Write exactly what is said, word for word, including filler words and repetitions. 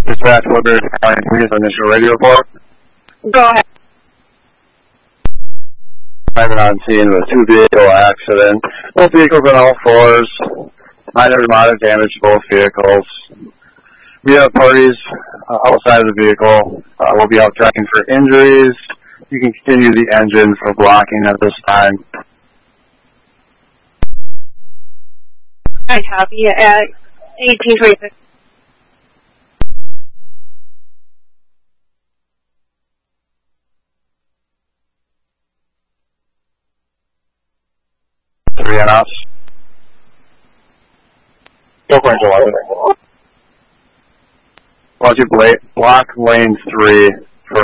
Dispatch Woodbury County Police initial radio report. Go ahead. Driving on scene of a two-vehicle accident. Both vehicles on all fours. Minor to moderate damage to both vehicles. We have parties uh, outside of the vehicle. Uh, we'll be out checking for injuries. You can continue the engine for blocking at this time. I copy at eighteen twenty-six. Three and us. Go for eleven. Watch it, block lane three.